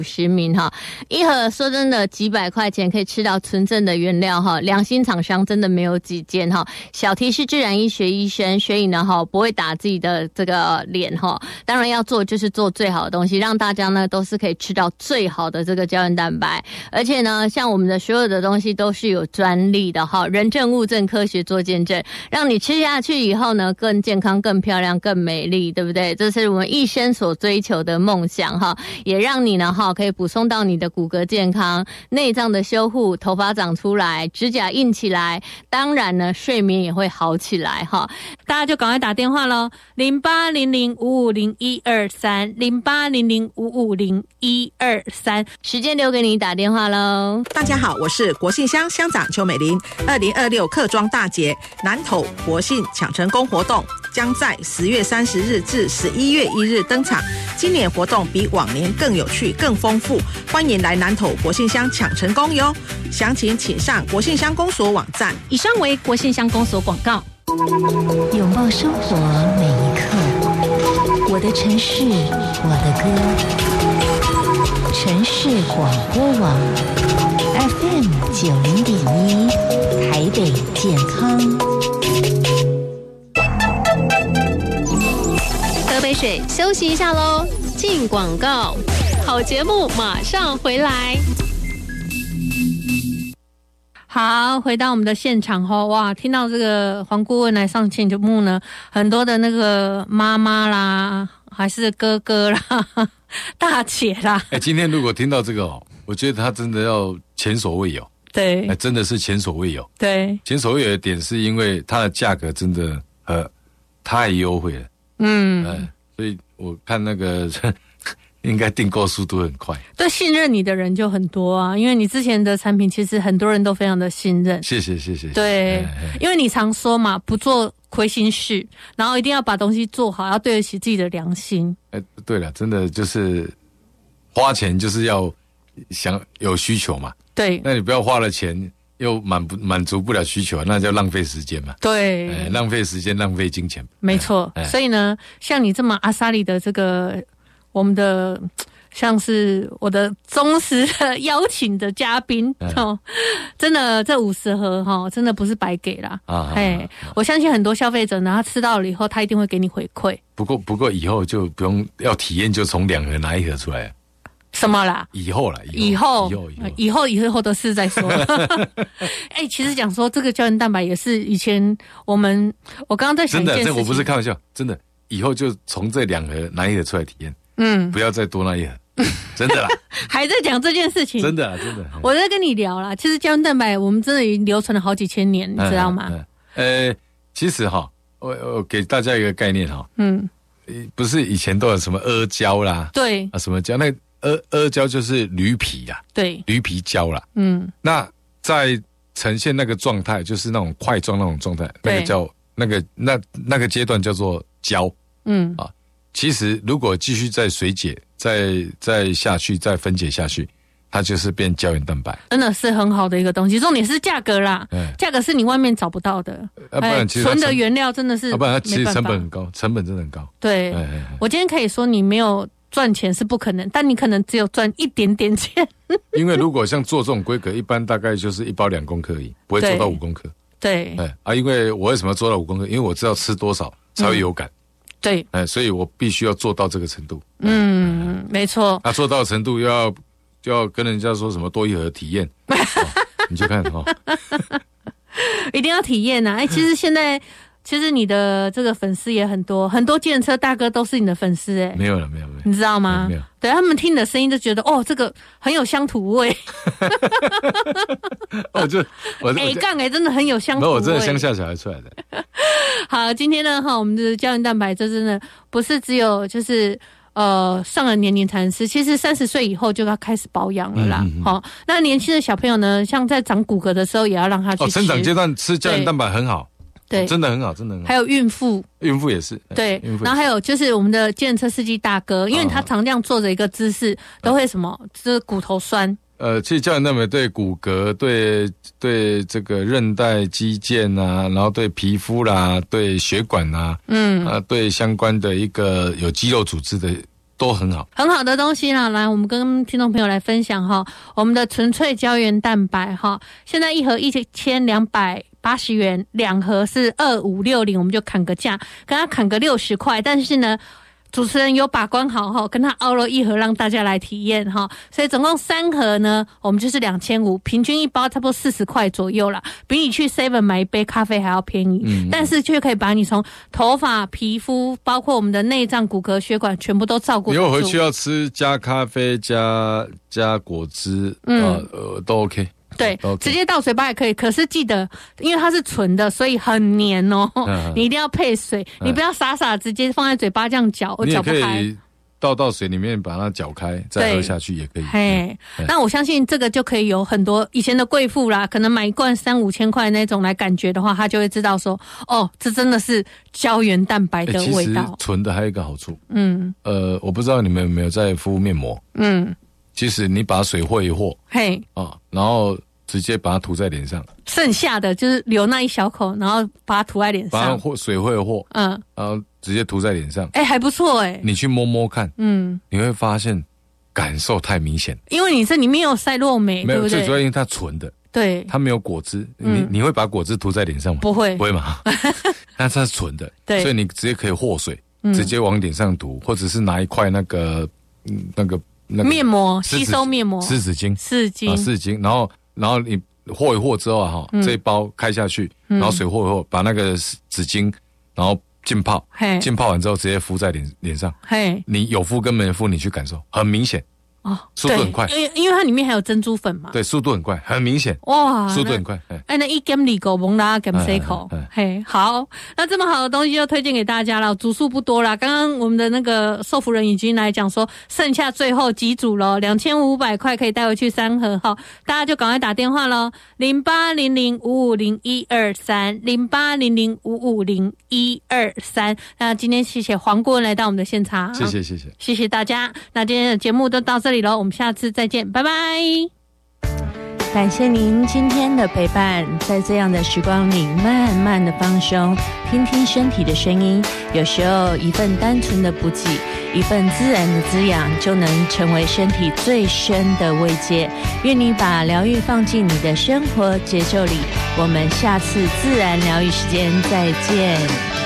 50名哈，一盒说真的几百块钱可以吃到纯正的原料哈，良心厂商真的没有几间哈。小T是自然医学医生，所以呢哈不会打自己的这个脸哈，当然要做就是做最好的东西，让大家呢都是可以吃到最好的这个胶原蛋白，而且呢像我们的所有的东西都是有专利的哈，人证物证科学做见证，让你吃下去以后呢更健康、更漂亮、更美丽，对不对？这是我们一生所追求的梦想哈，也让你呢哈可以补充到你的骨骼健康、内脏的修护、头发长出来、指甲硬起来，当然呢睡眠也会好起来哈。大家就赶快打电话咯，0800550123，0800550123，时间留给你打电话咯。 大家好，我是国信乡乡长邱美玲。2026客庄大节南投国信抢成功活动将在10月30日至11月1日登场，今年活动比往年更有趣、更丰富，欢迎来南投国信乡抢成功哟！详情请上国信乡公所网站。 以上为国信乡公所广告。 拥抱生活每一刻，我的城市，我的歌。城市广播网 FM 90.1，台北健康。 喝杯水，休息一下咯。进广告，好节目马上回来。 好，回到我们的现场后，哇，听到这个黄顾问来上节目呢，很多的那个妈妈啦，还是哥哥啦，大姐啦。 今天如果听到这个我觉得他真的要前所未有。 对， 真的是前所未有。 对， 前所未有的点是因为它的价格真的太优惠了。所以我看那个应该订购速度很快。对，信任你的人就很多啊，因为你之前的产品其实很多人都非常的信任。谢谢。对，因为你常说嘛，不做亏心事，然后一定要把东西做好，要对得起自己的良心。对了，真的就是花钱就是要想有需求嘛。对，那你不要花了钱又满足不了需求，那叫浪费时间嘛。对，浪费时间，浪费金钱。没错。所以呢，像你这么阿莎里的这个。我们的像是我的忠实的邀请的嘉宾真的这50盒真的不是白给啦。我相信很多消费者呢，他吃到了以后，他一定会给你回馈。不过以后就不用要体验，就从2盒拿1盒出来。什么啦？以后的事再说。其实讲说这个胶原蛋白也是以前我刚刚在想一件事情，真的，这我不是开玩笑，真的，以后就从这2盒拿1盒出来体验。不要再多拿1盒，真的啦。还在讲这件事情，真的。我在跟你聊啦，其实胶原蛋白我们真的已经流传了好几千年，你知道吗？其实我给大家一个概念不是以前都有什么阿胶啦，对啊，什么胶，那阿胶就是驴皮啦，对，驴皮胶啦，那在呈现那个状态，就是那种块状那种状态，那个叫那个阶段叫做胶，其实如果继续再水解再下去再分解下去，它就是变胶原蛋白。真的是很好的一个东西，重点是价格啦，价格是你外面找不到的。不然其实纯的原料真的是不然它其实成本很高，成本真的很高。对，我今天可以说你没有赚钱是不可能，但你可能只有赚一点点钱。因为如果像做这种规格，一般大概就是1包2公克而已，不会做到5公克。对，因为我为什么做到5公克？因为我知道吃多少才会有感。对，所以我必须要做到这个程度。没错。做到程度就要跟人家说什么多1盒体验，你就看一定要体验啊！其实现在你的这个粉丝也很多，很多计程车大哥都是你的粉丝没有了，你知道吗？没有。对，他们听你的声音就觉得这个很有乡土味。真的很有乡土味。我真的乡下小孩出来的。好，今天呢我们的胶原蛋白这真的不是只有就是上了年龄才能吃，其实30岁以后就要开始保养了啦。那年轻的小朋友呢，像在长骨骼的时候也要让他去吃。成长阶段吃胶原蛋白很好。对，真的很好。还有孕妇也是。对，然后还有就是我们的计程车司机大哥，因为他常这样坐着一个姿势，都会什么，就是骨头酸。其实胶原蛋白对骨骼、对这个韧带、肌腱啊，然后对皮肤啦、对血管啊，对相关的一个有肌肉组织的都很好， 很好的东西啦。来，我们跟听众朋友来分享哈，我们的纯粹胶原蛋白哈，现在一盒1280元，2盒是2560，我们就砍个价，跟他砍个60块。但是呢，主持人有把关好哈，跟他凹了一盒让大家来体验哈，所以总共3盒呢，我们就是2500，平均一包差不多40块左右啦，比你去 7 买一杯咖啡还要便宜。但是却可以把你从头发、皮肤，包括我们的内脏、骨骼、血管全部都照顾。 以后回去要吃加咖啡加果汁，都 OK。 对，直接倒嘴巴也可以，可是记得，因为它是纯的，所以很黏哦。你一定要配水，你不要傻傻直接放在嘴巴这样搅， 你也可不开。 以倒水里面把它搅开，再喝下去也可以。 嘿，那我相信这个就可以有很多以前的贵妇啦，可能买一罐3-5千块那种来感觉的话，他就会知道说，哦，这真的是胶原蛋白的味道。 其实纯的还有一个好处，我不知道你们有没有在敷面膜，其实你把水和一和，然后直接把它涂在脸上， 剩下的就是留那一小口，然后把它涂在脸上， 把它水和一和，然后直接涂在脸上， 还不错你去摸摸看，你会发现感受太明显， 因为你这里面有赛洛美， 没有， 对不对？ 最主要因为它纯的， 对， 它没有果汁，你会把果汁涂在脸上吗？ 不会， 不会嘛？但它是纯的， 对， 所以你直接可以和水，直接往脸上涂，或者是拿一块那个面膜，吸收面膜， 湿纸巾，然后你和一和之后这一包开下去，然后水和一和，把那个纸巾然后浸泡完之后直接敷在脸上，你有敷跟没敷你去感受，很明显。速度很快， 因为它里面还有珍珠粉嘛。 对，速度很快，很明显。 哇， 速度很快。 那1 gam 2口蒙拉 gam 3口，好，那这么好的东西就推荐给大家了，组数不多啦。刚刚我们的那个售服人已经来讲说，剩下最后几组了，2500块可以带回去3盒哈，大家就赶快打电话咯，0800550123，0800550123。那今天谢谢黄顾问来到我们的现场，谢谢大家。那今天的节目都到这里了，我们下次再见，拜拜。 感谢您今天的陪伴，在这样的时光里慢慢的放松，听听身体的声音，有时候一份单纯的补给，一份自然的滋养，就能成为身体最深的慰藉。愿你把疗愈放进你的生活节奏里，我们下次自然疗愈时间再见。